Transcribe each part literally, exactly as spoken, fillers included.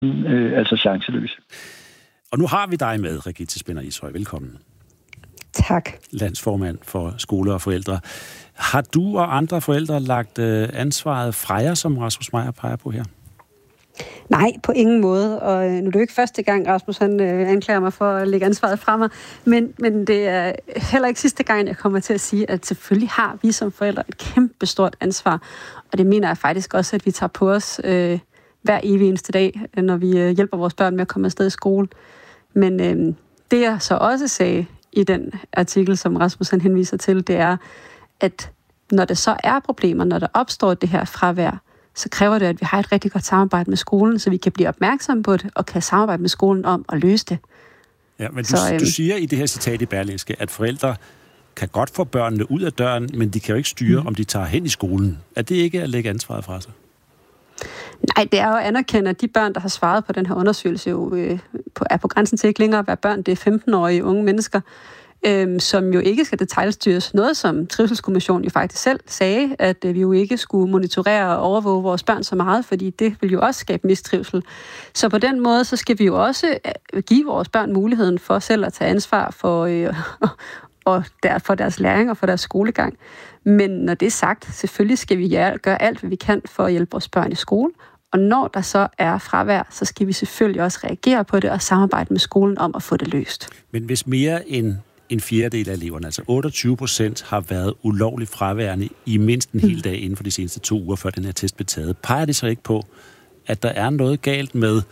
øh, altså chanceløs. Og nu har vi dig med, Regitze Spinner Ishøj. Velkommen. Tak. Landsformand for Skole og Forældre. Har du og andre forældre lagt øh, ansvaret fra jer, som Rasmus Meyer peger på her? Nej, på ingen måde. Og nu er det jo ikke første gang, Rasmus han, øh, anklager mig for at lægge ansvaret fra mig. Men, men det er heller ikke sidste gang, jeg kommer til at sige, at selvfølgelig har vi som forældre et kæmpe stort ansvar. Og det mener jeg faktisk også, at vi tager på os øh, hver evig eneste dag, når vi øh, hjælper vores børn med at komme afsted i skole. Men øh, det jeg så også sagde i den artikel, som Rasmus han henviser til, det er, at når der så er problemer, når der opstår det her fravær, så kræver det, at vi har et rigtig godt samarbejde med skolen, så vi kan blive opmærksomme på det, og kan samarbejde med skolen om at løse det. Ja, men så, du, øhm, du siger i det her citat i Berlingske, at forældre kan godt få børnene ud af døren, men de kan jo ikke styre, mm. om de tager hen i skolen. Er det ikke at lægge ansvaret fra sig? Nej, det er jo at anerkende, at de børn, der har svaret på den her undersøgelse, jo øh, på, er på grænsen til ikke længere at være børn. Det er femten-årige unge mennesker, Øhm, som jo ikke skal detailstyres. Noget, som Trivselskommissionen jo faktisk selv sagde, at øh, vi jo ikke skulle monitorere og overvåge vores børn så meget, fordi det vil jo også skabe mistrivsel. Så på den måde, så skal vi jo også give vores børn muligheden for selv at tage ansvar for, øh, og der, for deres læring og for deres skolegang. Men når det er sagt, selvfølgelig skal vi gøre alt, hvad vi kan for at hjælpe vores børn i skole. Og når der så er fravær, så skal vi selvfølgelig også reagere på det og samarbejde med skolen om at få det løst. Men hvis mere end en fjerdedel af eleverne, altså otteogtyve procent, har været ulovligt fraværende i mindst en hel dag inden for de seneste to uger, før den her test blev taget. Peger det så ikke på, at der er noget galt med,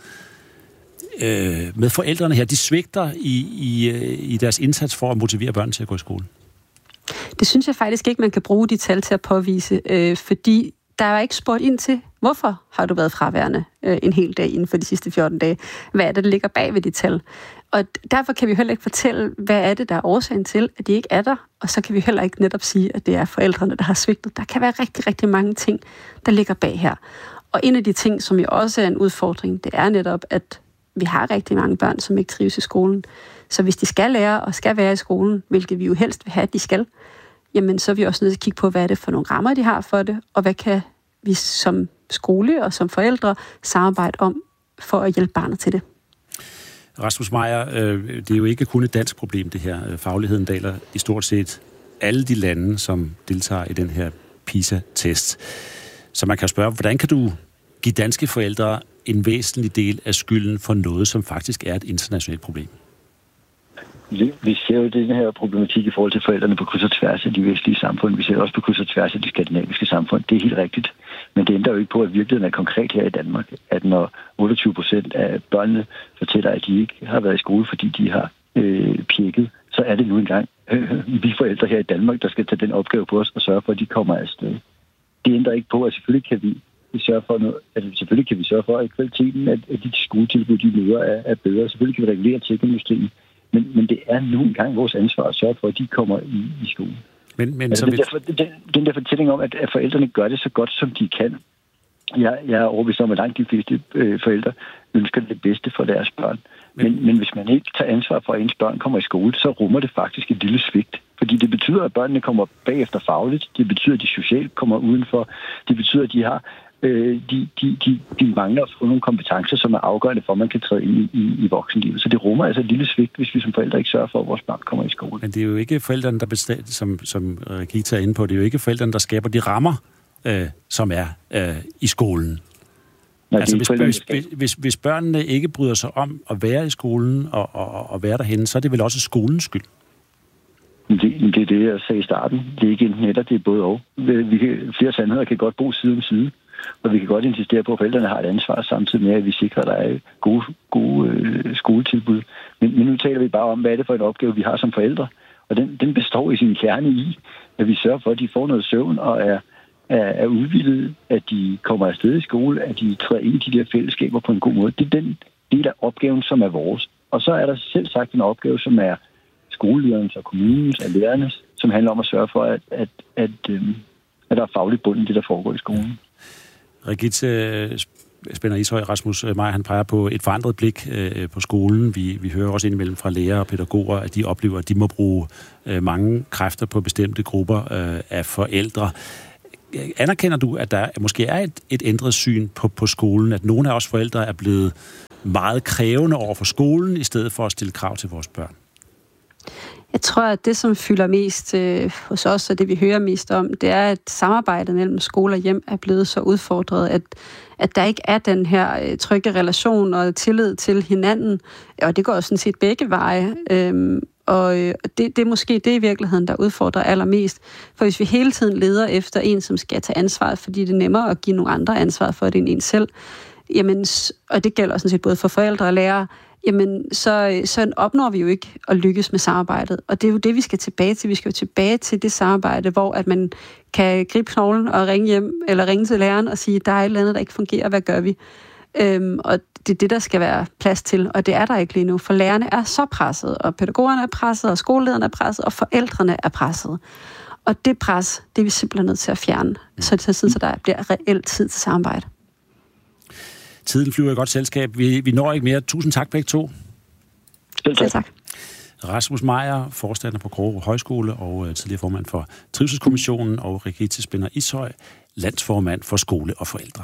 øh, med forældrene her? De svigter i, i, i deres indsats for at motivere børn til at gå i skole. Det synes jeg faktisk ikke, man kan bruge de tal til at påvise, øh, fordi der er ikke spurgt ind til, hvorfor har du været fraværende øh, en hel dag inden for de sidste fjorten dage? Hvad er det, der ligger bag ved de tal? Og derfor kan vi heller ikke fortælle, hvad er det, der er årsagen til, at de ikke er der. Og så kan vi heller ikke netop sige, at det er forældrene, der har svigtet. Der kan være rigtig, rigtig mange ting, der ligger bag her. Og en af de ting, som jo også er en udfordring, det er netop, at vi har rigtig mange børn, som ikke trives i skolen. Så hvis de skal lære og skal være i skolen, hvilket vi jo helst vil have, at de skal, jamen så er vi også nødt til at kigge på, hvad er det for nogle rammer, de har for det, og hvad kan vi som skole og som forældre samarbejde om for at hjælpe barnet til det. Rasmus Meyer, øh, det er jo ikke kun et dansk problem, det her. Fagligheden daler i stort set alle de lande, som deltager i den her PISA-test. Så man kan spørge, hvordan kan du give danske forældre en væsentlig del af skylden for noget, som faktisk er et internationalt problem? Vi ser jo den her problematik i forhold til forældrene på kryds og tværs af de vestlige samfund. Vi ser også på kryds og tværs af de skandinaviske samfund. Det er helt rigtigt. Men det ændrer jo ikke på, at virkeligheden er konkret her i Danmark. At når otteogtyve procent af børnene fortæller, at de ikke har været i skole, fordi de har øh, pjekket, så er det nu engang øh, vi forældre her i Danmark, der skal tage den opgave på os og sørge for, at de kommer afsted. Det ændrer ikke på, at selvfølgelig kan vi sørge for noget, altså selvfølgelig kan vi sørge for, at kvaliteten af de skoletilbud, de møder, er, er bedre. Selvfølgelig kan vi regulere tech-industrien. Men, men det er nu engang vores ansvar at sørge for, at de kommer i, i skole. Men, men altså, så den, der, den, den der fortælling om, at, at forældrene gør det så godt, som de kan. Jeg, jeg er overbevist om, at langt de fleste øh, forældre ønsker det bedste for deres børn. Men, men, men hvis man ikke tager ansvar for, at ens børn kommer i skole, så rummer det faktisk et lille svigt. Fordi det betyder, at børnene kommer bagefter fagligt. Det betyder, at de socialt kommer udenfor. Det betyder, at de har De, de, de, de mangler at få nogle kompetencer, som er afgørende for, at man kan træde ind i, i, i voksenlivet. Så det rummer altså et lille svigt, hvis vi som forældre ikke sørger for, at vores børn kommer i skole. Men det er jo ikke forældrene, der bestemmer, som, som Regitze er inde på, det er jo ikke forældrene, der skaber de rammer, øh, som er øh, i skolen. Nej, altså, hvis, hvis, hvis, hvis børnene ikke bryder sig om at være i skolen og, og, og være derhenne, så er det vel også skolens skyld? Det, det er det, jeg sagde i starten. Det er ikke enten eller, det er både og. Vi kan, flere sandheder kan godt bo side om side. Og vi kan godt insistere på, at forældrene har et ansvar, samtidig med, at vi sikrer, at der er gode, gode øh, skoletilbud. Men, men nu taler vi bare om, hvad er det for en opgave, vi har som forældre. Og den, den består i sin kerne i, at vi sørger for, at de får noget søvn og er, er, er udvildet, at de kommer afsted i skole, at de træder ind i de der fællesskaber på en god måde. Det er den del af opgaven, som er vores. Og så er der selv sagt en opgave, som er skolelederens og kommunens og lærernes, som handler om at sørge for, at, at, at, øh, at der er fagligt bund i det, der foregår i skolen. Regitze Spinner Ishøj, Rasmus Meyer, han peger på et forandret blik øh, på skolen. Vi, vi hører også indimellem fra lærere og pædagoger, at de oplever, at de må bruge øh, mange kræfter på bestemte grupper øh, af forældre. anerkender du, at der måske er et, et ændret syn på, på skolen, at nogle af os forældre er blevet meget krævende over for skolen, i stedet for at stille krav til vores børn? Jeg tror, at det, som fylder mest øh, hos os, og det vi hører mest om, det er, at samarbejdet mellem skole og hjem er blevet så udfordret, at, at der ikke er den her øh, trygge relation og tillid til hinanden. Og det går jo sådan set begge veje. Øhm, og øh, det, det er måske det i virkeligheden, der udfordrer allermest. For hvis vi hele tiden leder efter en, som skal tage ansvaret, fordi det er nemmere at give nogle andre ansvar for det end en selv, jamen, og det gælder sådan set både for forældre og lærere, jamen så, så opnår vi jo ikke at lykkes med samarbejdet. Og det er jo det, vi skal tilbage til. Vi skal jo tilbage til det samarbejde, hvor at man kan gribe knoglen og ringe hjem, eller ringe til læreren og sige, der er et eller andet, der ikke fungerer, hvad gør vi? Øhm, og det er det, der skal være plads til, og det er der ikke lige nu. For lærerne er så presset, og pædagogerne er presset, og skolelederne er presset, og forældrene er presset. Og det pres, det er vi simpelthen nødt til at fjerne, så, så, så der bliver reelt tid til samarbejde. Tiden flyver i godt selskab. Vi, vi når ikke mere. Tusind tak begge to. Selv tak. Rasmus Meyer, forstander på Krogerup Højskole og uh, tidligere formand for Trivselskommissionen, og Rigitte Spinner Ishøj, landsformand for Skole og Forældre.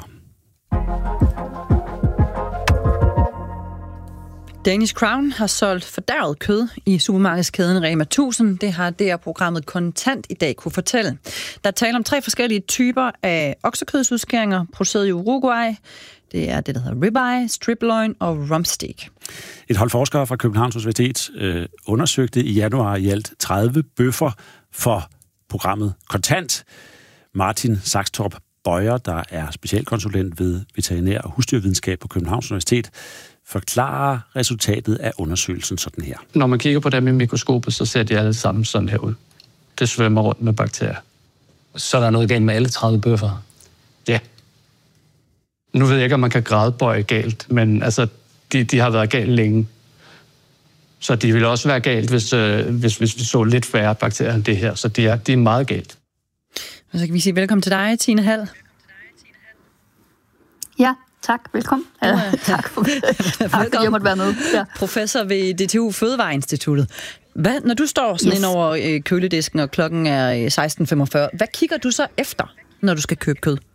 Danish Crown har solgt fordærvet kød i supermarkedskæden Rema tusind. Det har D R-programmet Kontant i dag kunne fortælle. Der taler om tre forskellige typer af oksekødsudskæringer, produceret i Uruguay. Det er det, der hedder ribeye, striploin og rumpsteak. Et hold forskere fra Københavns Universitet øh, undersøgte i januar i alt tredive bøffer for programmet Kontant. Martin Saxtorp Bøjer, der er specialkonsulent ved veterinær- og husdyrvidenskab på Københavns Universitet, forklarer resultatet af undersøgelsen sådan her. Når man kigger på dem i mikroskopet, så ser de alle sammen sådan her ud. Det svømmer rundt med bakterier. Så er der noget galt med alle tredive bøffer. Ja. Nu ved jeg ikke, om man kan gradbøje galt, men altså, de, de har været galt længe. Så de ville også være galt, hvis, øh, hvis, hvis vi så lidt færre bakterier end det her. Så de er, de er meget galt. Så kan vi sige velkommen til dig, Tine Hall. Ja, tak. Velkommen. Ja, ja. Tak for, tak for, jeg måtte være med. Ja. Professor ved D T U Fødevareinstituttet. Hvad, når du står sådan yes. ind over øh, køledisken, og klokken er seksten femogfyrre, hvad kigger du så efter, når du skal købe kød?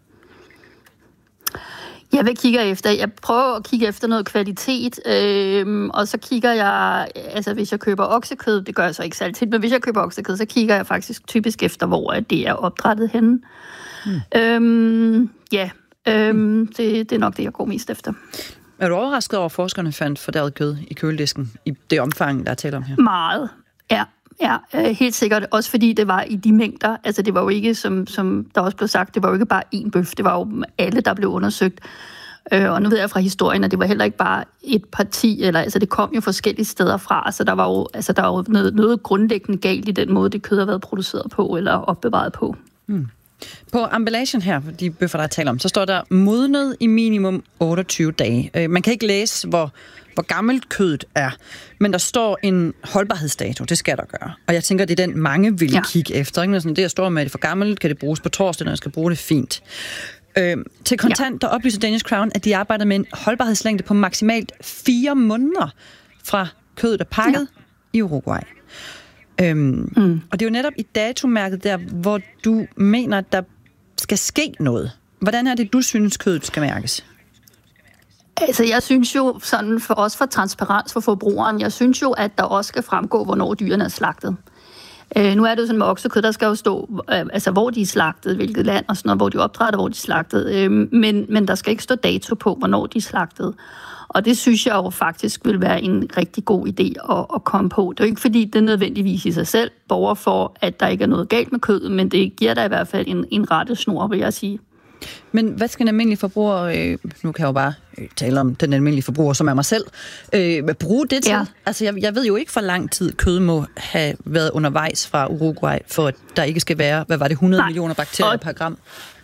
Jeg vil kigge efter, jeg prøver at kigge efter noget kvalitet, øh, og så kigger jeg, altså hvis jeg køber oksekød, det gør jeg så ikke særlig tit, men hvis jeg køber oksekød, så kigger jeg faktisk typisk efter, hvor det er opdrættet henne. Mm. Øhm, ja, øhm, mm. det, det er nok det, jeg går mest efter. Er du overrasket over, at forskerne fandt fordærvet kød i køledisken, i det omfang, der er tale om her? Meget, ja. Ja, helt sikkert. Også fordi det var i de mængder. Altså det var jo ikke, som, som der også blev sagt, det var jo ikke bare én bøf. Det var jo alle, der blev undersøgt. Øh, og nu ved jeg fra historien, at det var heller ikke bare et parti. Eller, altså det kom jo forskellige steder fra. Så der var jo, altså, der var jo noget, noget grundlæggende galt i den måde, det kød har været produceret på eller opbevaret på. Hmm. På emballagen her, de bøffer, der taler om, så står der modnet i minimum otteogtyve dage. Man kan ikke læse, hvor, hvor gammelt kødet er, men der står en holdbarhedsdato, det skal der gøre. Og jeg tænker, det er den, mange vil ja. kigge efter. Ikke? Sådan, det, jeg står med, er det for gammelt, kan det bruges på torsdag, når jeg skal bruge det fint. Øh, til Kontant, ja. der oplyser Danish Crown, at de arbejder med en holdbarhedslængde på maksimalt fire måneder fra kødet er pakket ja. i Uruguay. Øhm, mm. Og det er jo netop i datomærket der, hvor du mener, at der skal ske noget. Hvordan er det, du synes, kødet skal mærkes? Altså, jeg synes jo, sådan for os for transparens for forbrugeren, jeg synes jo, at der også skal fremgå, hvornår dyrene er slagtet. Øh, nu er det jo sådan med oksekød, der skal jo stå, øh, altså hvor de er slagtet, hvilket land og sådan noget, hvor de opdrætter, hvor de er slagtet. Øh, men, men der skal ikke stå dato på, hvornår de er slagtet. Og det synes jeg jo faktisk vil være en rigtig god idé at, at komme på. Det er jo ikke fordi, det er nødvendigvis i sig selv borger for, at der ikke er noget galt med kødet, men det giver da i hvert fald en, en rettesnor, vil jeg sige. Men hvad skal en almindelig forbruger, øh, nu kan jeg jo bare øh, tale om den almindelige forbruger, som er mig selv, øh, bruge det til? Ja. Altså, jeg, jeg ved jo ikke, hvor lang tid kød må have været undervejs fra Uruguay, for at der ikke skal være, hvad var det, hundrede Nej. millioner bakterier og per gram?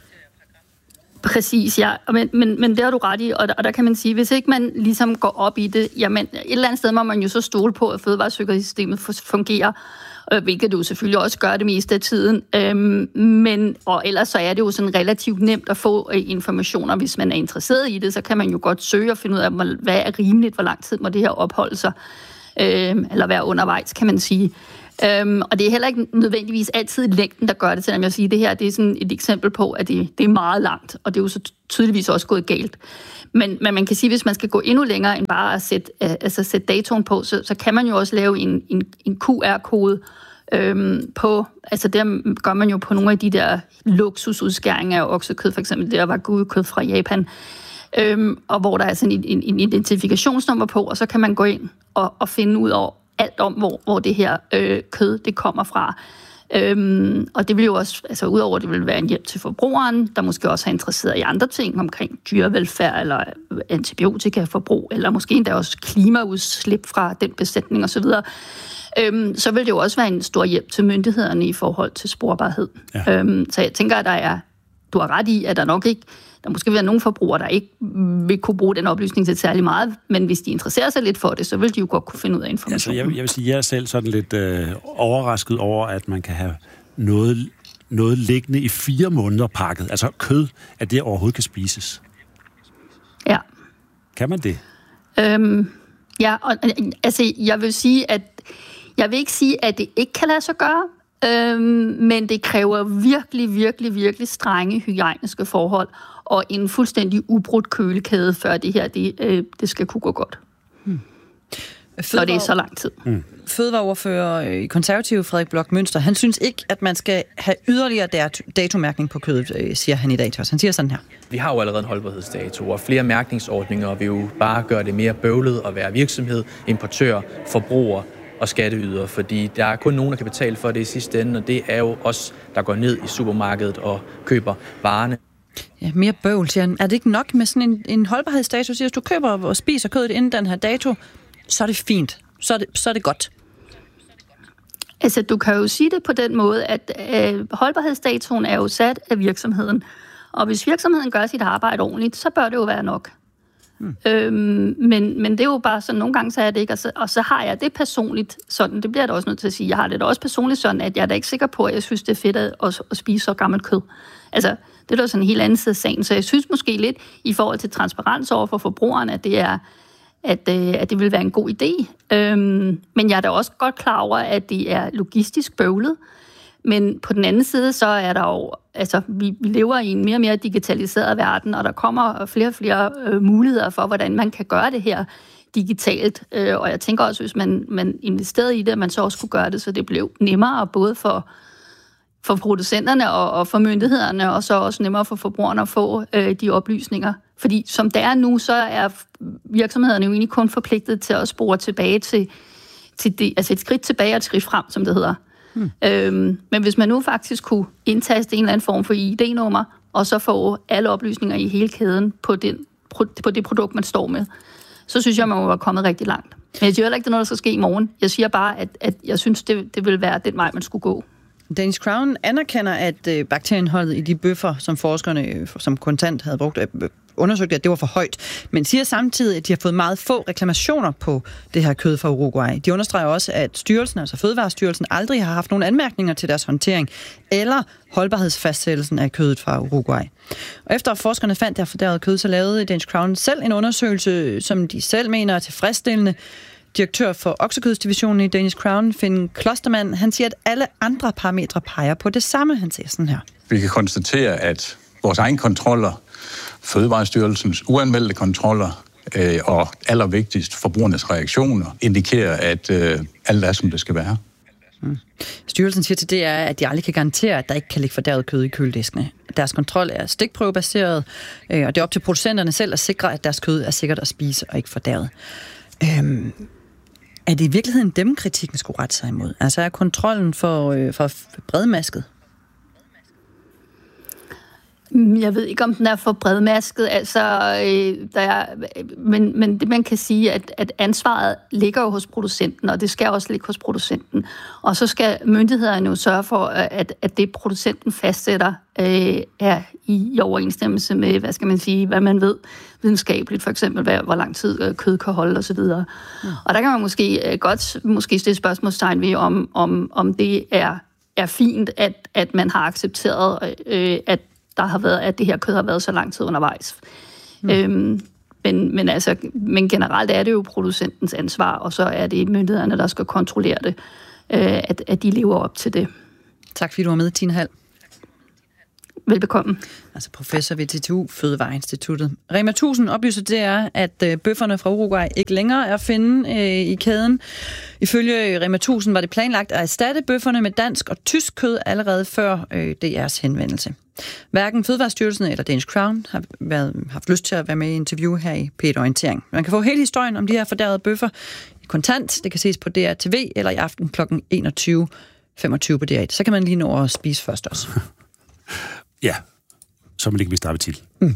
Præcis, ja. Men, men, men det har du ret i, og der, og der kan man sige, hvis ikke man ligesom går op i det, jamen et eller andet sted må man jo så stole på, at fødevaresystemet fungerer, øh, hvilket du selvfølgelig også gør det meste af tiden. Øhm, men, og ellers så er det jo sådan relativt nemt at få øh, informationer, hvis man er interesseret i det, så kan man jo godt søge og finde ud af, hvad er rimeligt, hvor lang tid må det her opholde sig, øh, eller være undervejs, kan man sige. Øhm, og det er heller ikke nødvendigvis altid længden, der gør det, selvom jeg siger, at det her det er sådan et eksempel på, at det, det er meget langt, og det er jo så tydeligvis også gået galt. Men, men man kan sige, at hvis man skal gå endnu længere end bare at sætte, altså sætte datoen på, så, så kan man jo også lave en, en, en Q R-kode øhm, på, altså der gør man jo på nogle af de der luksusudskæringer af oksekød, for eksempel der var wagyu-kød fra Japan, øhm, og hvor der er sådan en, en, en identifikationsnummer på, og så kan man gå ind og, og finde ud over alt om, hvor, hvor det her øh, kød det kommer fra. Øhm, og det vil jo også, altså udover det vil være en hjælp til forbrugeren, der måske også er interesseret i andre ting omkring dyrevelfærd eller antibiotikaforbrug, eller måske endda også klimaudslip fra den besætning osv., øhm, så vil det jo også være en stor hjælp til myndighederne i forhold til sporbarhed. Ja. Øhm, så jeg tænker, at der er, du har ret i, at der nok ikke Der måske vil være nogle forbrugere, der ikke vil kunne bruge den oplysning til særlig meget, men hvis de interesserer sig lidt for det, så vil de jo godt kunne finde ud af information. Altså, jeg, jeg vil sige, at jeg er selv sådan lidt øh, overrasket over, at man kan have noget, noget liggende i fire måneder pakket. Altså kød, at det overhovedet kan spises. Ja. Kan man det? Øhm, ja, og, altså jeg vil sige, at jeg vil ikke sige, at det ikke kan lade sig gøre, øhm, men det kræver virkelig, virkelig, virkelig strenge hygiejniske forhold og en fuldstændig ubrudt kølekæde, før det her det, øh, det skal kunne gå godt. Hmm. Fødevare... Når det er så lang tid. Hmm. Fødevareordfører i Konservative, Frederik Bloch Münster, han synes ikke, at man skal have yderligere datomærkning på kødet, siger han i dag til os. Han siger sådan her. Vi har jo allerede en holdbarhedsdato, og flere mærkningsordninger vil jo bare gøre det mere bøvlet at være virksomhed, importør, forbruger og skatteyder, fordi der er kun nogen, der kan betale for det i sidste ende, og det er jo os, der går ned i supermarkedet og køber varerne. Ja, mere bøvl, siger han. Er det ikke nok med sådan en, en holdbarhedsdato? Siger, hvis du køber og spiser kødet inden den her dato, så er det fint. Så er det, så er det godt. Altså, du kan jo sige det på den måde, at øh, holdbarhedsdatoen er jo sat af virksomheden. Og hvis virksomheden gør sit arbejde ordentligt, så bør det jo være nok. Hmm. Øhm, men, men det er jo bare sådan, nogle gange så er det ikke, og så, og så har jeg det personligt sådan, det bliver jeg da også nødt til at sige, jeg har det da også personligt sådan, at jeg er da ikke sikker på, at jeg synes, det er fedt at, at, at spise så gammelt kød. Altså, det er da sådan en helt anden side af sagen, så jeg synes måske lidt, i forhold til transparens over for forbrugerne, at det er, at, øh, at det vil være en god idé. Øhm, men jeg er da også godt klar over, at det er logistisk bøvlet. Men på den anden side, så er der jo, altså, vi, vi lever i en mere og mere digitaliseret verden, og der kommer flere og flere øh, muligheder for, hvordan man kan gøre det her digitalt. Øh, og jeg tænker også, hvis man, man investerede i det, at man så også kunne gøre det, så det blev nemmere både for, for producenterne og, og for myndighederne, og så også nemmere for forbrugerne at få øh, de oplysninger. Fordi som det er nu, så er virksomhederne jo egentlig kun forpligtet til at spore tilbage til, til det, altså et skridt tilbage og et skridt frem, som det hedder. Hmm. Øhm, men hvis man nu faktisk kunne indtaste en eller anden form for I D-nummer, og så få alle oplysninger i hele kæden på, den, på det produkt, man står med, så synes jeg, man må være kommet rigtig langt. Men jeg siger heller ikke, det er noget, der skal ske i morgen. Jeg siger bare, at, at jeg synes, det, det vil være den vej, man skulle gå. Danish Crown anerkender, at øh, bakterieindholdet i de bøffer, som forskerne øh, som kontant havde brugt, øh, undersøgte, at det var for højt, men siger samtidig, at de har fået meget få reklamationer på det her kød fra Uruguay. De understreger også, at styrelsen, altså Fødevarestyrelsen, aldrig har haft nogen anmærkninger til deres håndtering eller holdbarhedsfastsættelsen af kødet fra Uruguay. Og efter at forskerne fandt det her fordærvede kød, så lavede Danish Crown selv en undersøgelse, som de selv mener er tilfredsstillende. Direktør for oksekødsdivisionen i Danish Crown, Finn Klostermann, han siger, at alle andre parametre peger på det samme. Han siger sådan her. Vi kan konstatere, at vores egen kontroller, Fødevarestyrelsens uanmeldte kontroller øh, og allervigtigst forbrugernes reaktioner indikerer, at øh, alt er, som det skal være. Mm. Styrelsen siger til D R, at de aldrig kan garantere, at der ikke kan ligge fordærvet kød i kølediskene. Deres kontrol er stikprøvebaseret, øh, og det er op til producenterne selv at sikre, at deres kød er sikkert at spise og ikke fordærvet. Øhm, er det i virkeligheden dem, kritikken skulle rette sig imod? Altså er kontrollen for, øh, for bredmasket? Jeg ved ikke, om den er for bredmasket, altså, øh, der er, men, men det man kan sige, at, at ansvaret ligger jo hos producenten, og det skal også ligge hos producenten. Og så skal myndighederne jo sørge for, at, at det producenten fastsætter øh, er i, i overensstemmelse med, hvad skal man sige, hvad man ved videnskabeligt, for eksempel hvad, hvor lang tid øh, kød kan holde osv. Mm. Og der kan man måske øh, godt måske stille spørgsmålstegn ved, om, om, om det er, er fint, at, at man har accepteret, øh, at der har været, at det her kød har været så lang tid undervejs. Mm. Øhm, men, men, altså, men generelt er det jo producentens ansvar, og så er det myndighederne, der skal kontrollere det. at, at de lever op til det. Tak fordi du var med, Tine Hald. Velbekomme. Altså professor ved T T U Fødevareinstituttet. Rema tusind oplyser, det er, at øh, bøfferne fra Uruguay ikke længere er at finde øh, i kæden. Ifølge Rema tusind var det planlagt at erstatte bøfferne med dansk og tysk kød allerede før øh, D R's henvendelse. Hverken Fødevarestyrelsen eller Danish Crown har været, haft lyst til at være med i interview her i P et Orientering. Man kan få hele historien om de her fordærvede bøffer i kontant. Det kan ses på D R T V eller i aften kl. enogtyve femogtyve på D R et. Så kan man lige nå at spise først også. Ja, så man ikke mister appetit. Mm.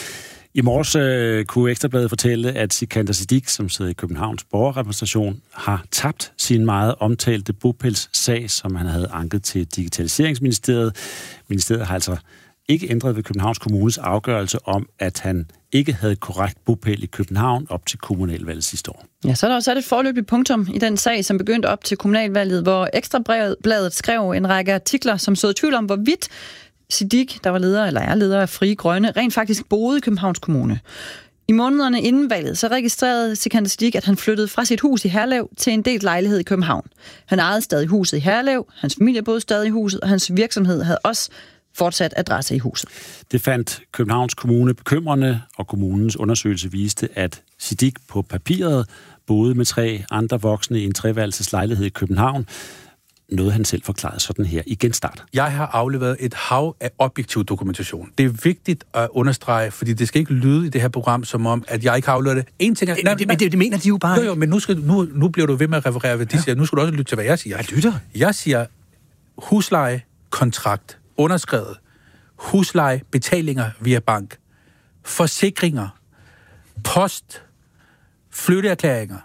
I morges øh, kunne Ekstrabladet fortælle, at Sikander Siddique, som sidder i Københavns borgerrepræsentation, har tabt sin meget omtalte bopælssag, som han havde anket til Digitaliseringsministeriet. Ministeriet har altså ikke ændret ved Københavns Kommunes afgørelse om, at han ikke havde korrekt bopæl i København op til kommunalvalget sidste år. Ja, så er der også et foreløbigt punktum i den sag, som begyndte op til kommunalvalget, hvor Ekstrabladet skrev en række artikler, som så i tvivl om, hvorvidt Siddique, der var leder eller er leder af Frie Grønne, rent faktisk boede i Københavns Kommune. I månederne inden valget, så registrerede Sikander Siddique, at han flyttede fra sit hus i Herlev til en delt lejlighed i København. Han ejede stadig huset i Herlev, hans familie boede stadig i huset, og hans virksomhed havde også fortsat adresse i huset. Det fandt Københavns Kommune bekymrende, og kommunens undersøgelse viste, at Siddique på papiret boede med tre andre voksne i en treværelses lejlighed i København. Noget han selv forklarede sådan her i genstart. Jeg har afleveret et hav af objektiv dokumentation. Det er vigtigt at understrege, fordi det skal ikke lyde i det her program som om, at jeg ikke har afleveret det. En ting er... Nej, det, men det, det mener de jo bare. Jo, jo, men nu, skal, nu, nu bliver du ved med at referere, hvad de ja. siger. Nu skal du også lytte til, hvad jeg siger. Jeg lytter. Jeg siger husleje, kontrakt, underskrevet, husleje, betalinger via bank, forsikringer, post, flytteerklæringer,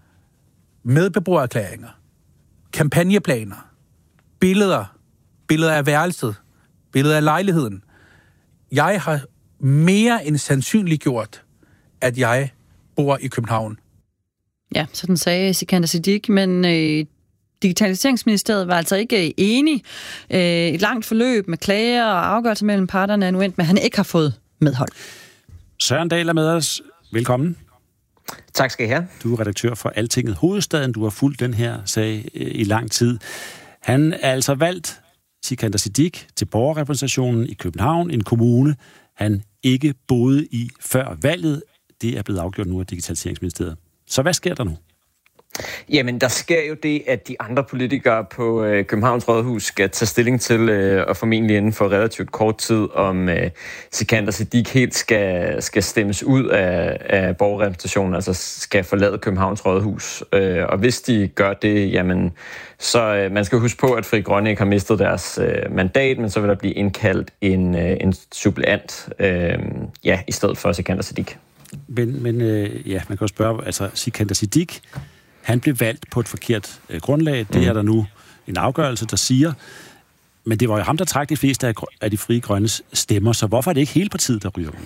medbeboererklæringer, kampagneplaner, billeder, billeder af værelset, billeder af lejligheden. Jeg har mere end sandsynliggjort, at jeg bor i København. Ja, sådan sagde Sikander Siddique, men øh, Digitaliseringsministeriet var altså ikke enig. Øh, et langt forløb med klager og afgørelser mellem parterne er nu endt med, at han ikke har fået medhold. Søren Dahl er med os. Velkommen. Tak skal I have. Du er redaktør for Altinget Hovedstaden. Du har fulgt den her sag i lang tid. Han er altså valgt, Sikander Siddique, til borgerrepræsentationen i København, en kommune, han ikke boede i før valget. Det er blevet afgjort nu af Digitaliseringsministeriet. Så hvad sker der nu? Jamen, der sker jo det, at de andre politikere på øh, Københavns Rådhus skal tage stilling til, øh, og formentlig inden for relativt kort tid, om øh, Sikander Siddique helt skal, skal stemmes ud af, af borgerrepræsentationen, altså skal forlade Københavns Rådhus. Øh, og hvis de gør det, jamen, så øh, man skal huske på, at Frie Grønne ikke har mistet deres øh, mandat, men så vil der blive indkaldt en, øh, en suppleant, øh, ja, i stedet for Sikander Siddique. Men, men øh, ja, man kan jo spørge, altså Sikander Siddique, han blev valgt på et forkert øh, grundlag. Det er der nu en afgørelse, der siger. Men det var jo ham, der trak de fleste af, af de Frie Grønnes stemmer. Så hvorfor er det ikke hele partiet, der ryger ud?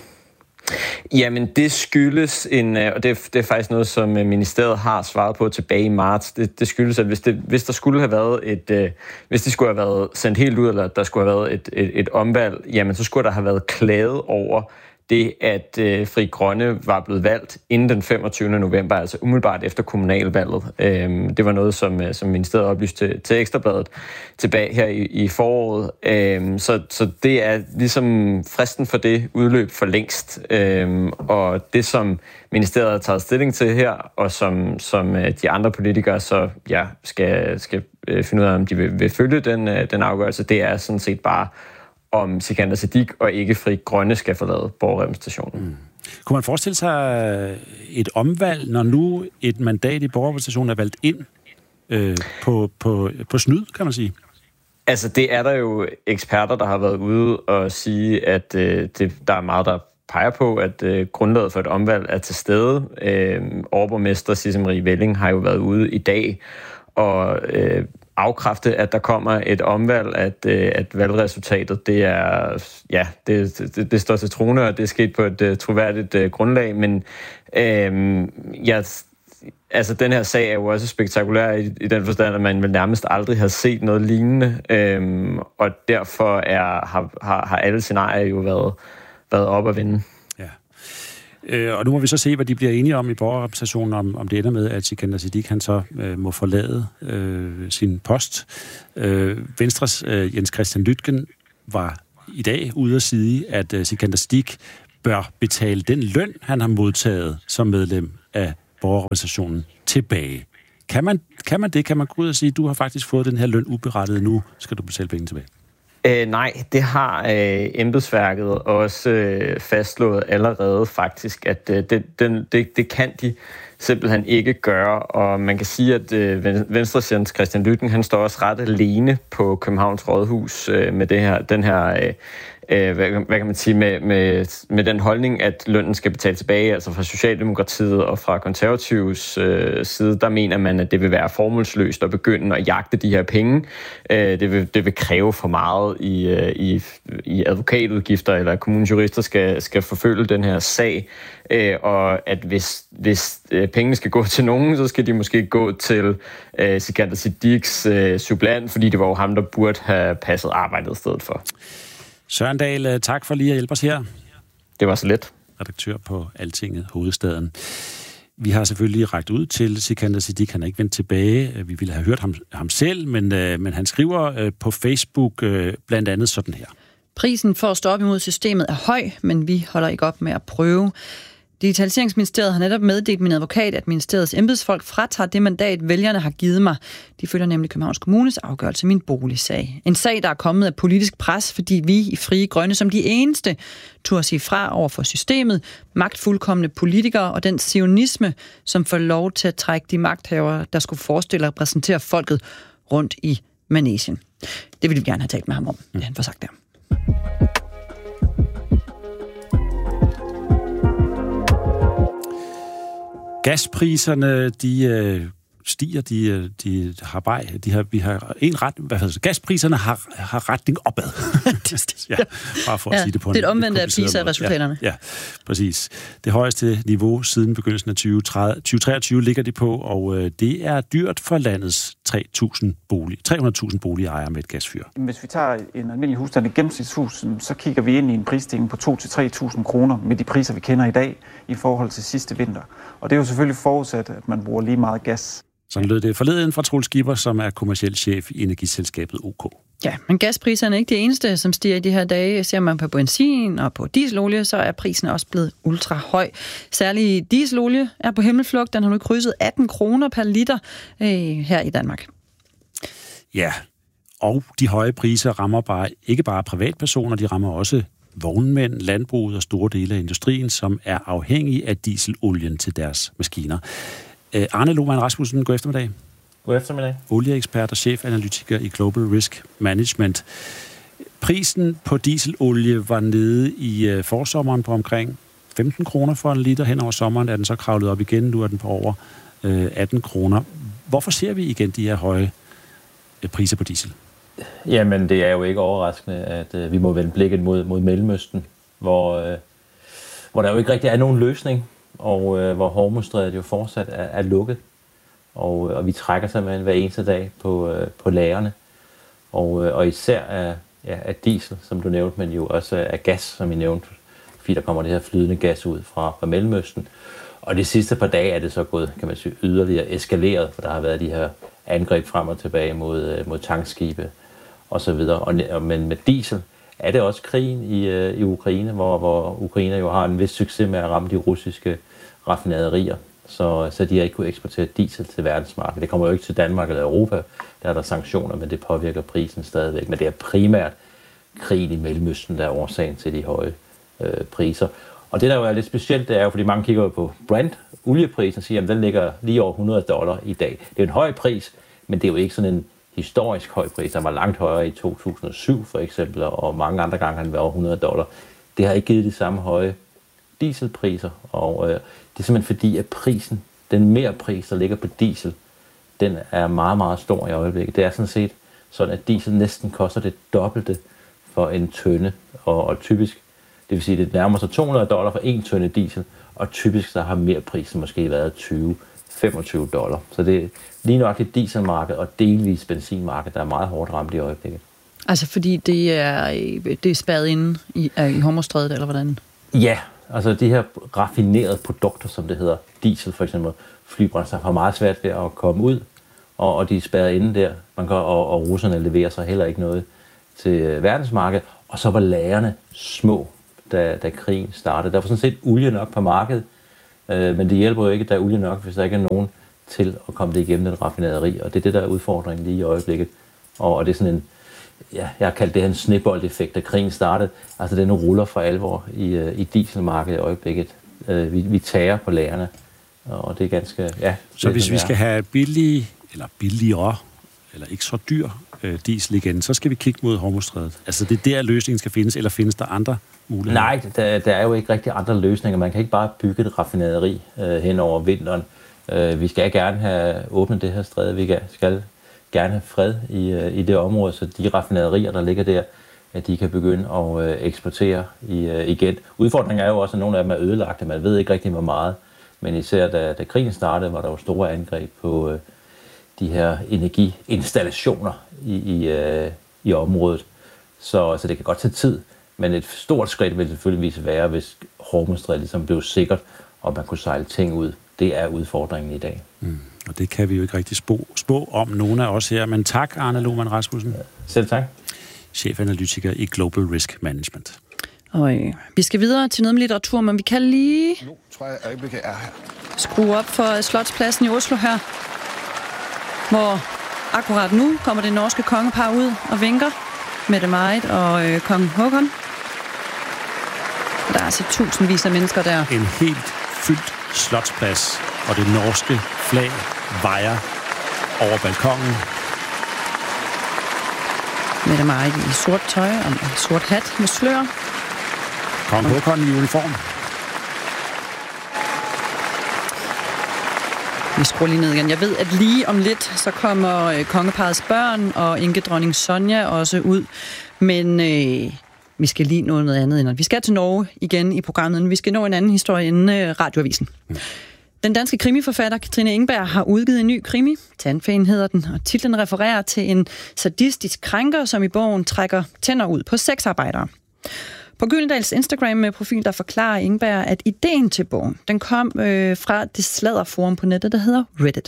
Jamen, det skyldes en, og det, det er faktisk noget, som ministeriet har svaret på tilbage i marts. Det, det skyldes, at hvis, det, hvis der skulle have været et, øh, hvis de skulle have været sendt helt ud, eller der skulle have været et, et, et omvalg, jamen så skulle der have været klaget over det, at øh, Frie Grønne var blevet valgt inden den femogtyvende november, altså umiddelbart efter kommunalvalget. Øhm, det var noget, som, som ministeriet oplyste til, til Ekstrabladet tilbage her i, i foråret. Øhm, så, så det er ligesom fristen for det udløb for længst. Øhm, og det, som ministeriet har taget stilling til her, og som, som de andre politikere så ja, skal, skal finde ud af, om de vil, vil følge den, den afgørelse, det er sådan set bare om Sikander Siddique og ikke Frie Grønne skal forlade borgerrepræsentationen. Mm. Kunne man forestille sig et omvalg, når nu et mandat i borgerrepræsentationen er valgt ind øh, på, på, på snyd, kan man sige? Altså, det er der jo eksperter, der har været ude og sige, at øh, det, der er meget, der peger på, at øh, grundlaget for et omvalg er til stede. Øh, overborgmester Sisse Marie Velling har jo været ude i dag og øh, afkræfte, at der kommer et omvalg, at, at valgresultatet, det er, ja, det, det, det står til troende, og det er sket på et uh, troværdigt uh, grundlag, men øhm, ja, altså den her sag er jo også spektakulær i, i den forstand, at man vel nærmest aldrig har set noget lignende, øhm, og derfor er, har, har, har alle scenarier jo været, været op at vinde. Ja. Øh, og nu må vi så se, hvad de bliver enige om i borgerrepræsentationen, om, om det ender med, at Sikander Siddique han så øh, må forlade øh, sin post. Øh, Venstres øh, Jens Christian Lytgen var i dag ude at sige, at øh, Sikander Siddique bør betale den løn, han har modtaget som medlem af borgerrepræsentationen tilbage. Kan man, kan man det? Kan man gå ud og sige, du har faktisk fået den her løn uberettiget, nu skal du betale penge tilbage? Øh, nej, det har øh, embedsværket også øh, fastslået allerede faktisk, at øh, det, den, det, det kan de simpelthen ikke gøre, og man kan sige, at øh, Venstres Jens Christian Lytgen, han står også ret alene på Københavns Rådhus øh, med det her, den her, øh, øh, hvad, hvad kan man sige, med, med, med den holdning, at lønnen skal betales tilbage, altså fra Socialdemokratiet og fra Konservatives øh, side, der mener man, at det vil være formålsløst at begynde at jagte de her penge. Øh, det, vil, det vil kræve for meget i, øh, i, i advokatudgifter, eller at kommunens jurister skal, skal forfølge den her sag, øh, og at hvis, hvis øh, pengene skal gå til nogen, så skal de måske gå til øh, Sikander Siddiques øh, supplant, fordi det var jo ham, der burde have passet arbejdet i stedet for. Søren Dahl, tak for lige at hjælpe os her. Det var så let. Redaktør på Altinget, Hovedstaden. Vi har selvfølgelig rækket ud til Sikander Siddique. Han er ikke vendt tilbage. Vi ville have hørt ham, ham selv, men, øh, men han skriver øh, på Facebook øh, blandt andet sådan her. Prisen for at stå op imod systemet er høj, men vi holder ikke op med at prøve. Digitaliseringsministeriet har netop meddelt min advokat, at ministeriets embedsfolk fratager det mandat, vælgerne har givet mig. De følger nemlig Københavns Kommunes afgørelse af min boligsag. En sag, der er kommet af politisk pres, fordi vi i Frie Grønne som de eneste turde sige fra over for systemet, magtfuldkomne politikere og den sionisme, som får lov til at trække de magthavere, der skulle forestille at repræsentere folket rundt i manesien. Det ville vi gerne have talt med ham om, det han får sagt der. Gaspriserne, de øh, stiger, de, de har bare, de har, vi har en ret, hvad hedder det, gaspriserne har, har retning opad. ja, bare for at ja, sige det på en det er et omvendt af PISA-resultaterne. Ja, ja, præcis. Det højeste niveau siden begyndelsen af tyve treogtyve ligger de på, og øh, det er dyrt for landets tre hundrede tusind boligejere med et gasfyr. Hvis vi tager en almindelig husstand, et gennemsnitshus, så kigger vi ind i en prisstigning på to til tre tusind kroner med de priser, vi kender i dag i forhold til sidste vinter. Og det er jo selvfølgelig forudsat, at man bruger lige meget gas. Sådan lød det forleden fra Troels Skipper, som er kommerciel chef i energiselskabet O K. Ja, men gaspriserne er ikke det eneste, som stiger i de her dage. Ser man på benzin og på dieselolie, så er prisen også blevet ultra høj. Særligt dieselolie er på himmelflugt. Den har nu krydset atten kroner per liter øh, her i Danmark. Ja, og de høje priser rammer bare, ikke bare privatpersoner, de rammer også vognmænd, landbruget og store dele af industrien, som er afhængige af dieselolien til deres maskiner. Arne Lohmann Rasmussen, god eftermiddag. God eftermiddag. Olieekspert og chefanalytiker i Global Risk Management. Prisen på dieselolie var nede i forsommeren på omkring femten kroner for en liter. Hen over sommeren er den så kravlet op igen. Nu er den på over atten kroner. Hvorfor ser vi igen de her høje priser på diesel? Jamen, det er jo ikke overraskende, at vi må vende blikket mod, mod Mellemøsten, hvor, hvor der jo ikke rigtig er nogen løsning, og øh, hvor Hormuzstrædet jo fortsat er, er lukket. Og, og vi trækker simpelthen hver eneste dag på, øh, på lagrene. Og, øh, og især af, ja, af diesel, som du nævnte, men jo også af gas, som I nævnte, fordi der kommer det her flydende gas ud fra, fra Mellemøsten. Og de sidste par dage er det så gået, kan man sige, yderligere eskaleret, for der har været de her angreb frem og tilbage mod, mod tankskibe og så videre. Og, men med diesel er det også krigen i, øh, i Ukraine, hvor, hvor Ukraine jo har en vis succes med at ramme de russiske raffinaderier, så, så de har ikke kunnet eksportere diesel til verdensmarkedet. Det kommer jo ikke til Danmark eller Europa, der er der sanktioner, men det påvirker prisen stadigvæk. Men det er primært krigen i Mellemøsten, der er årsagen til de høje øh, priser. Og det, der jo er lidt specielt, det er jo, fordi mange kigger på Brent, olieprisen, og siger, at den ligger lige over hundrede dollar i dag. Det er en høj pris, men det er jo ikke sådan en historisk høj pris. Der var langt højere i to tusind og syv for eksempel, og mange andre gange har den været over hundrede dollar. Det har ikke givet de samme høje dieselpriser, og øh, det er simpelthen fordi, at prisen, den merpris, der ligger på diesel, den er meget, meget stor i øjeblikket. Det er sådan set sådan, at diesel næsten koster det dobbelte for en tønde, og, og typisk, det vil sige, at det nærmer sig to hundrede dollar for en tønde diesel, og typisk så har merprisen måske været tyve til femogtyve dollar. Så det er lige nok et dieselmarked og delvis benzinmarked, der er meget hårdt ramt i øjeblikket. Altså fordi det er, det er spærret inde i, i Hormuzstrædet, eller hvordan? Ja, Altså de her raffinerede produkter, som det hedder, diesel for eksempel, flybrændstof, har meget svært ved at komme ud, og, og de er spærret inde der, man kan, og, og russerne leverer sig heller ikke noget til verdensmarkedet, og så var lagrene små, da, da krigen startede. Der var sådan set olie nok på markedet, øh, men det hjælper jo ikke, at der er olie nok, hvis der ikke er nogen til at komme det igennem den raffinaderi, og det er det, der er udfordringen lige i øjeblikket. Og, og det er sådan en, ja, jeg har kaldt det her en snebold-effekt, da krigen startede. Altså den ruller for alvor i, i dieselmarkedet i øjeblikket. Øh, vi, vi tager på lagerne, og det er ganske, ja. Så hvis vi skal have billige, eller billigere, eller ikke så dyr øh, diesel igen, så skal vi kigge mod Hormuzstrædet. Altså det er der, løsningen skal findes, eller findes der andre muligheder? Nej, der, der er jo ikke rigtig andre løsninger. Man kan ikke bare bygge et raffinaderi øh, hen over vinteren. Øh, vi skal gerne have åbnet det her stræde. Vi skal gerne have fred i, øh, i det område, så de raffinaderier, der ligger der, at de kan begynde at øh, eksportere i, øh, igen. Udfordringen er jo også, at nogle af dem er ødelagte. Man ved ikke rigtig, hvor meget. Men især da, da krigen startede, var der jo store angreb på øh, de her energiinstallationer i, i, øh, i området. Så, så det kan godt tage tid. Men et stort skridt vil selvfølgelig være, hvis Hormuzstrædet ligesom blev sikkert, og man kunne sejle ting ud. Det er udfordringen i dag. Mm. Og det kan vi jo ikke rigtig spå, spå om, nogen af os her. Men tak, Arne Lohmann Rasmussen. Ja. Selv tak. Chefanalytiker i Global Risk Management. Og øh, vi skal videre til noget med litteratur, men vi kan lige nu tror jeg, øjeblikket er her. Skrue op for Slotspladsen i Oslo her, hvor akkurat nu kommer det norske kongepar ud og vinker. Mette-Marit og øh, kong Håkon. Der er altså tusindvis af mennesker der. En helt fyldt slotsplads, og det norske flag vejer over balkongen. Mette-Marit i sort tøj og en sort hat med slør. Kong Håkon i uniform. Vi skruer lige ned igen. Jeg ved, at lige om lidt, så kommer kongeparets børn og enkedronning Sonja også ud. Men øh, vi skal lige nå noget andet inden. Vi skal til Norge igen i programmet, men vi skal nå en anden historie inden øh, Radioavisen. Mm. Den danske krimiforfatter Katrine Engberg har udgivet en ny krimi. Tandfæen hedder den, og titlen refererer til en sadistisk krænker, som i bogen trækker tænder ud på sexarbejdere. På Gyldendals Instagram-profil, der forklarer Engberg, at ideen til bogen, den kom øh, fra det sladderforum på nettet, der hedder Reddit.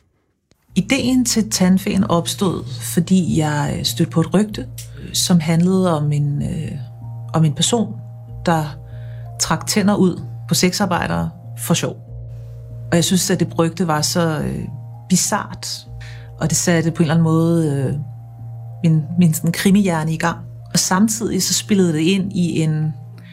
Ideen til Tandfæen opstod, fordi jeg stødte på et rygte, som handlede om en, øh, om en person, der trak tænder ud på sexarbejdere for sjov. Og jeg synes, at det rygte var så øh, bizart, og det satte på en eller anden måde øh, min, min sådan krimihjerne i gang. Og samtidig så spillede det ind i en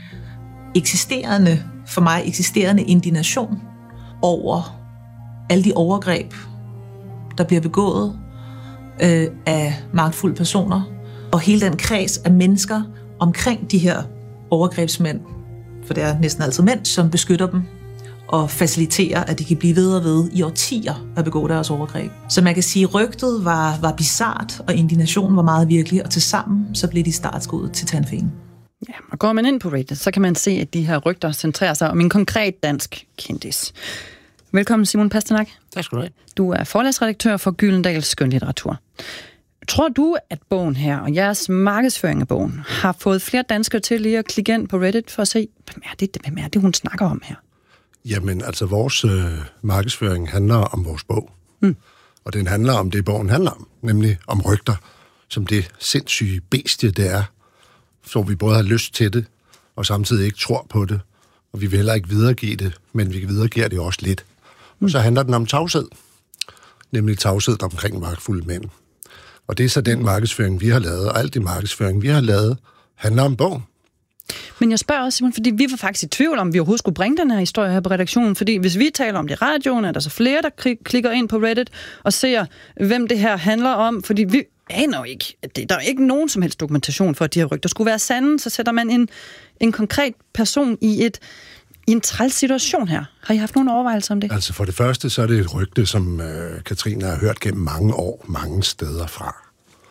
eksisterende, for mig eksisterende indignation over alle de overgreb, der bliver begået øh, af magtfulde personer, og hele den kreds af mennesker omkring de her overgrebsmænd, for det er næsten altid mænd, som beskytter dem og faciliterer, at de kan blive ved og ved i årtier at begå deres overgreb. Så man kan sige, at rygtet var, var bizart, og indignationen var meget virkelig, og tilsammen så blev de startskuddet til Tandfæen. Ja, og går man ind på Reddit, så kan man se, at de her rygter centrerer sig om en konkret dansk kendis. Velkommen, Simon Pasternak. Tak skal du have. Du er forlagsredaktør for Gyldendals Skønlitteratur. Tror du, at bogen her og jeres markedsføring af bogen har fået flere danskere til lige at klikke ind på Reddit for at se, hvem er det, hvem er det hun snakker om her? Jamen, altså vores øh, markedsføring handler om vores bog. Mm. Og den handler om det, bogen handler om, nemlig om rygter, som det sindssyge bestie, det er. Så vi både har lyst til det, og samtidig ikke tror på det. Og vi vil heller ikke videregive det, men vi videregiver det også lidt. Mm. Og så handler den om tavshed, nemlig tavshed omkring magtfulde mænd. Og det er så den markedsføring, vi har lavet, og alt det markedsføring, vi har lavet, handler om bogen. Men jeg spørger også, Simon, fordi vi var faktisk i tvivl om, vi overhovedet skulle bringe den her historie her på redaktionen, fordi hvis vi taler om det i radioen, er der så flere, der klikker ind på Reddit og ser, hvem det her handler om, fordi vi aner jo ikke, at det, der er ikke nogen som helst dokumentation for, at de her rygter skulle være sande, så sætter man en, en konkret person i, et, i en træls situation her. Har I haft nogle overvejelser om det? Altså for det første, så er det et rygte, som øh, Katrine har hørt gennem mange år, mange steder fra.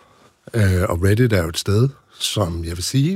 Øh, og Reddit er jo et sted, som jeg vil sige,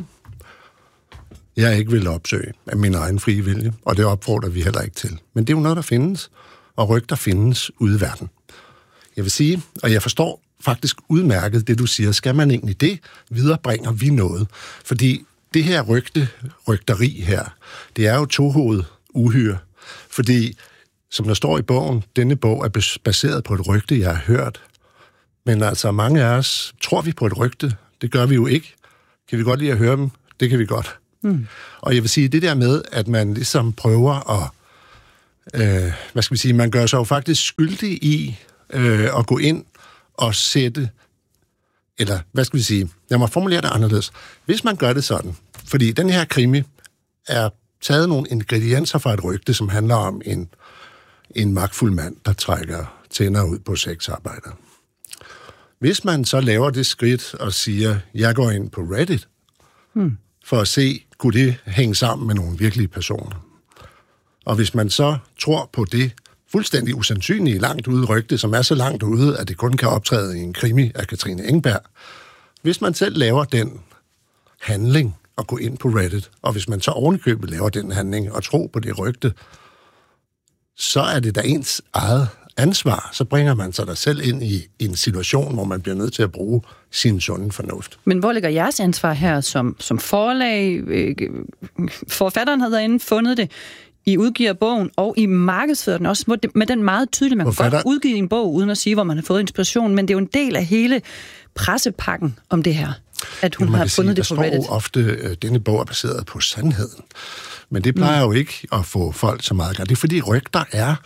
jeg ikke vil opsøge af min egen frie vilje, og det opfordrer vi heller ikke til. Men det er jo noget, der findes, og rygter findes ude i verden. Jeg vil sige, og jeg forstår faktisk udmærket det, du siger, skal man egentlig det, viderebringer vi noget. Fordi det her rygte, rygteri her, det er jo tohovedet uhyre. Fordi, som der står i bogen, denne bog er baseret på et rygte, jeg har hørt. Men altså, mange af os tror vi på et rygte. Det gør vi jo ikke. Kan vi godt lide at høre dem? Det kan vi godt. Mm. Og jeg vil sige, det der med, at man ligesom prøver at, øh, hvad skal vi sige, man gør sig jo faktisk skyldig i øh, at gå ind og sætte, eller hvad skal vi sige, jeg må formulere det anderledes. Hvis man gør det sådan, fordi den her krimi er taget nogle ingredienser fra et rygte, som handler om en, en magtfuld mand, der trækker tænder ud på sexarbejder. Hvis man så laver det skridt og siger, jeg går ind på Reddit, hmm. for at se, kunne det hænge sammen med nogle virkelige personer. Og hvis man så tror på det fuldstændig usandsynlige langt ude rygte, som er så langt ude, at det kun kan optræde i en krimi af Katrine Engberg, hvis man selv laver den handling og gå ind på Reddit, og hvis man så ovenikøbet laver den handling og tro på det rygte, så er det da ens eget ansvar. Så bringer man sig der selv ind i, i en situation, hvor man bliver nødt til at bruge sin sunde fornuft. Men hvor ligger jeres ansvar her som, som forlag? Forfatteren har derinde fundet det. I udgiver bogen, og I markedsfører den også, hvor det, med den meget tydeligt, man Forfatter... kan godt udgive en bog, uden at sige, hvor man har fået inspiration, men det er jo en del af hele pressepakken om det her, at hun har fundet sige, det på Reddit. Der står ofte, at denne bog er baseret på sandheden. Men det plejer mm. jo ikke at få folk så meget godt. Det er fordi rygter er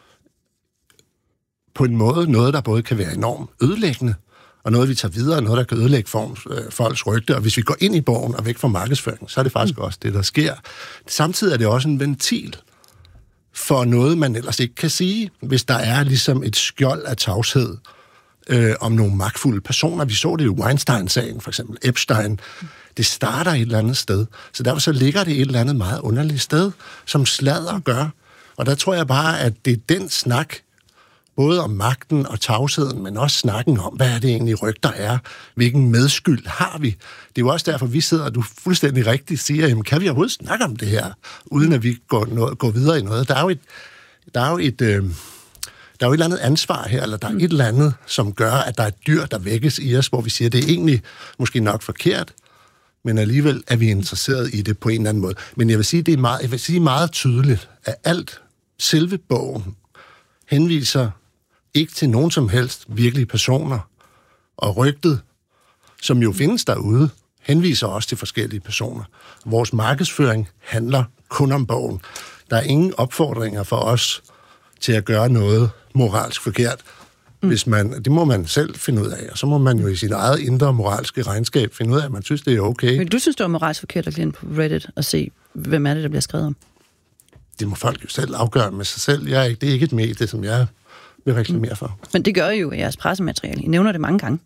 på en måde noget, der både kan være enormt ødelæggende, og noget, vi tager videre, noget, der kan ødelægge form, øh, folks rygte. Og hvis vi går ind i bogen og væk fra markedsføring, så er det faktisk mm. også det, der sker. Samtidig er det også en ventil for noget, man ellers ikke kan sige, hvis der er ligesom et skjold af tavshed øh, om nogle magtfulde personer. Vi så det jo i Weinstein-sagen, for eksempel Epstein. Det starter et eller andet sted. Så derfor så ligger det et eller andet meget underligt sted, som sladder gør. Og der tror jeg bare, at det er den snak, både om magten og tavsheden, men også snakken om, hvad er det egentlig rygter er? Hvilken medskyld har vi? Det er jo også derfor, vi sidder, og du fuldstændig rigtigt siger, jamen, kan vi overhovedet snakke om det her, uden at vi går, noget, går videre i noget? Der er jo et, der er jo et, øh, der er jo et eller andet ansvar her, eller der er et eller andet, som gør, at der er et dyr, der vækkes i os, hvor vi siger, det er egentlig måske nok forkert, men alligevel er vi interesseret i det på en eller anden måde. Men jeg vil sige, det er meget, jeg vil sige meget tydeligt, at alt selve bogen henviser ikke til nogen som helst virkelige personer. Og rygtet, som jo findes derude, henviser også til forskellige personer. Vores markedsføring handler kun om bogen. Der er ingen opfordringer for os til at gøre noget moralsk forkert. Mm. Hvis man, det må man selv finde ud af, og så må man jo i sit eget indre moralske regnskab finde ud af, at man synes, det er okay. Men du synes, det er moralsk forkert at gå ind på Reddit og se, hvem er det, der bliver skrevet om? Det må folk jo selv afgøre med sig selv. Jeg er ikke, det er ikke et medie, som jeg vil reklamere for. Men det gør I jo i jeres pressemateriale. I nævner det mange gange.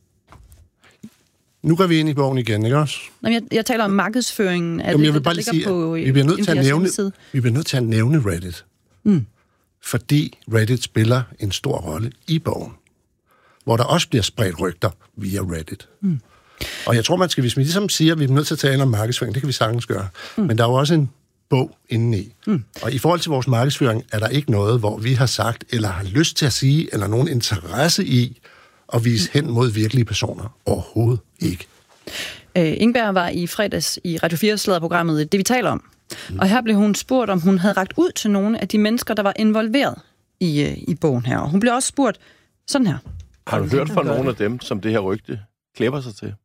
Nu går vi ind i bogen igen, ikke også? Nå, jeg, jeg taler om markedsføringen af Jamen, det, jeg vil bare der lige ligger sige, på vi bliver nødt til at nævne, vi bliver nødt til at nævne Reddit. Mm. Fordi Reddit spiller en stor rolle i bogen, hvor der også bliver spredt rygter via Reddit. Mm. Og jeg tror, man skal, hvis vi ligesom siger, at vi er nødt til at tale om markedsføring, det kan vi sagtens gøre. Mm. Men der er jo også en bog indeni. Mm. Og i forhold til vores markedsføring, er der ikke noget, hvor vi har sagt, eller har lyst til at sige, eller nogen interesse i, at vise mm. hen mod virkelige personer. Overhovedet ikke. Øh, Engberg var i fredags i Radio fire-sladderprogrammet Det, vi taler om. Mm. Og her blev hun spurgt, om hun havde rakt ud til nogle af de mennesker, der var involveret i, øh, i bogen her. Og hun blev også spurgt sådan her. Har du hørt fra nogle af dem, som det her rygte klæber sig til?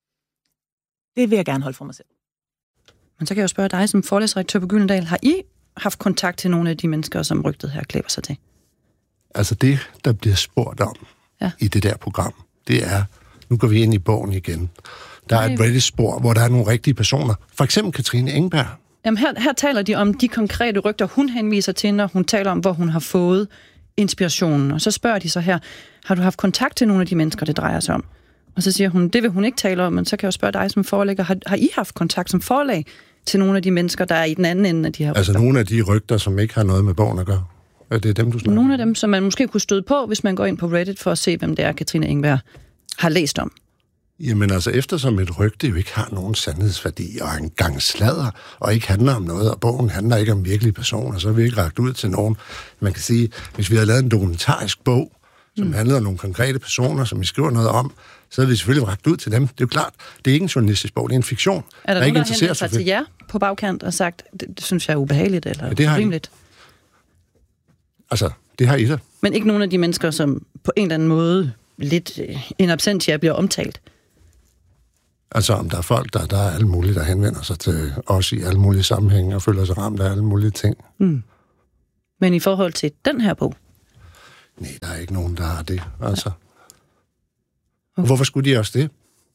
Det vil jeg gerne holde for mig selv. Men så kan jeg jo spørge dig som forlægsredaktør på Gyldendal. Har I haft kontakt til nogle af de mennesker, som rygtet her klæber sig til? Altså det, der bliver spurgt om ja. i det der program, det er, nu går vi ind i bogen igen. Der er et Reddit-spor, hvor der er nogle rigtige personer. For eksempel Katrine Engberg. Jamen her, her taler de om de konkrete rygter, hun henviser til, når hun taler om, hvor hun har fået inspirationen. Og så spørger de så her, har du haft kontakt til nogle af de mennesker, det drejer sig om? Og så siger hun, det vil hun ikke tale om, men så kan jeg jo spørge dig som forlægger, har, har I haft kontakt som forlag til nogle af de mennesker, der er i den anden ende af de her rygter? Altså nogle af de rygter, som ikke har noget med bogen at gøre? Er det dem, du snakker? Nogle af dem, som man måske kunne støde på, hvis man går ind på Reddit for at se, hvem det er, Katrine Engberg har læst om. Jamen altså, eftersom et rygte jo ikke har nogen sandhedsværdi og en gang sladder, og ikke handler om noget, og bogen handler ikke om virkelige personer, så har vi ikke rakt ud til nogen. Man kan sige, hvis vi havde lavet en dokumentarisk bog, som Mm. handlede om nogle konkrete personer, som vi skriver noget om, så havde vi selvfølgelig rakt ud til dem. Det er jo klart, det er ikke en journalistisk bog, det er en fiktion. Er der, der nogen, der ikke har henvendt sig til jer på bagkant og sagt, det, det synes jeg er ubehageligt eller Ja, det har I. rimeligt? Altså, det har I da. Men ikke nogen af de mennesker, som på en eller anden måde lidt øh, in absentia bliver omtalt? Altså, om der er folk, der, der er alle mulige, der henvender sig til os i alle mulige sammenhænge og føler sig ramt af alle mulige ting. Mm. Men i forhold til den her bog? Nej, der er ikke nogen, der har det. Altså. Okay. Hvorfor skulle de også det?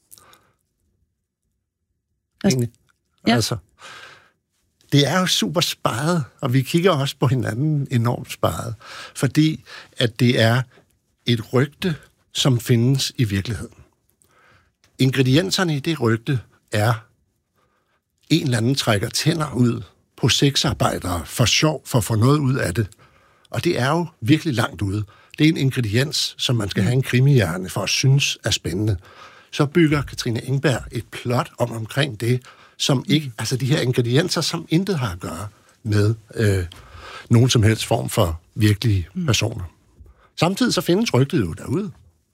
Altså, ja. altså, det er jo super sparet, og vi kigger også på hinanden enormt sparet, fordi at det er et rygte, som findes i virkeligheden. Ingredienserne i det rygte er, en eller anden trækker tænder ud på sexarbejdere for sjov, for at få noget ud af det. Og det er jo virkelig langt ude. Det er en ingrediens, som man skal have en krimihjerne for at synes er spændende. Så bygger Katrine Engberg et plot om omkring det, som ikke, altså de her ingredienser, som intet har at gøre med øh, nogen som helst form for virkelige personer. Samtidig så findes rygtet jo derude.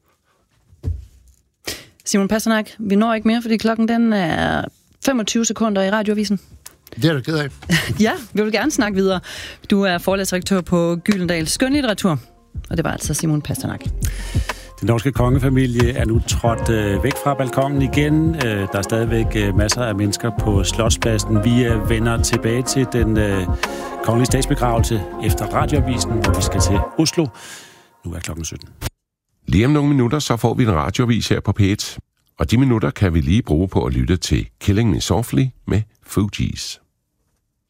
Simon Pasternak, vi når ikke mere, fordi klokken den er femogtyve sekunder i Radioavisen. Det er du ked af. Ja, vi vil gerne snakke videre. Du er forlægsredaktør på Gyldendal Skønlitteratur, og det var altså Simon Pasternak. Den norske kongefamilie er nu trådt øh, væk fra balkongen igen. Øh, der er stadigvæk øh, masser af mennesker på Slotspladsen. Vi øh, vender tilbage til den øh, kongelige statsbegravelse efter Radioavisen, hvor vi skal til Oslo. Nu er klokken sytten. Lige om nogle minutter, så får vi en radioavis her på P et. Og de minutter kan vi lige bruge på at lytte til Killing Me Softly med Fugees.